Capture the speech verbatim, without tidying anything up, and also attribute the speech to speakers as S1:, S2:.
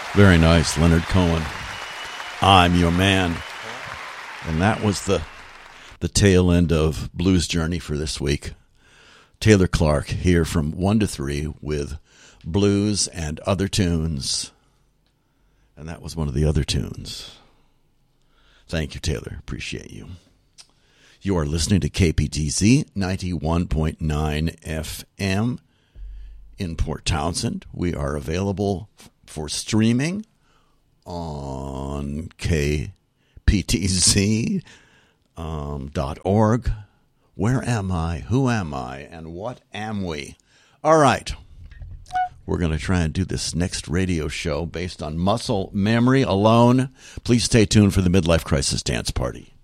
S1: Very nice, Leonard Cohen. I'm Your Man. And that was the the tail end of Blues Journey for this week. Taylor Clark here from one to three with blues and other tunes. And that was one of the other tunes. Thank you, Taylor. Appreciate you. You are listening to K P T Z ninety-one point nine F M in Port Townsend. We are available for streaming on K P T Z dot org. Where am I? Who am I? And what am we? All right. We're going to try and do this next radio show based on muscle memory alone. Please stay tuned for the Midlife Crisis Dance Party.